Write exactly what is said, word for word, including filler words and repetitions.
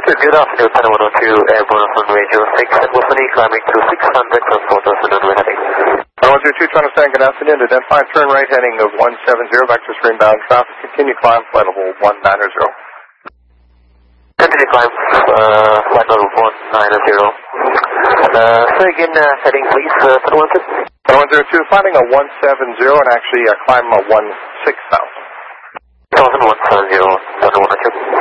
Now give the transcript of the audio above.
Good afternoon, Tanah one oh two, airborne on runway zero six, and Boston climbing to six hundred, transport us on runway heading. Tanah one oh two, trying to stand, good afternoon, identify turn right heading of one seven zero, back to streambound traffic, continue climb, flight level one nine zero. Continue climb, uh, flight level one nine zero. Uh, so again, uh, heading please, uh, Tanah one oh two. Tanah one oh two, finding a one seven zero, and actually uh, climb a one six thousand. one seven zero, Tanah one oh two.